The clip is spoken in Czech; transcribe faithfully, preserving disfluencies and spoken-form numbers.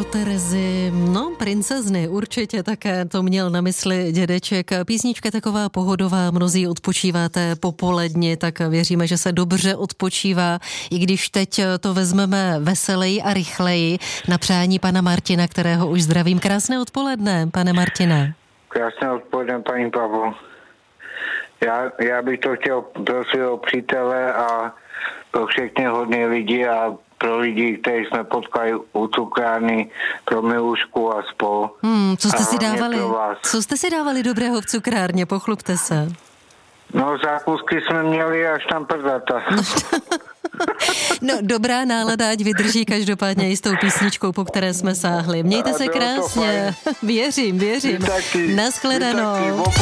pro Terezy, no princezny, určitě také to měl na mysli dědeček. Písnička taková pohodová, mnozí odpočíváte popoledni, tak věříme, že se dobře odpočívá, i když teď to vezmeme veseleji a rychleji na přání pana Martina, kterého už zdravím. Krásné odpoledne, pane Martine. Krásné odpoledne, paní Pavlo. Já, já bych to chtěl pro svého přítele a pro všechny hodně lidi a pro lidi, kteří jsme potkali u cukrárny, pro Milušku a spol. Hmm, co jste si dávali? Co jste si dávali dobrého v cukrárně? Pochlupte se. No, zákusky jsme měli až tam prdata. No, dobrá nálada, ať vydrží každopádně i s tou písničkou, po které jsme sáhli. Mějte se krásně. Věřím, věřím. Naschledanou.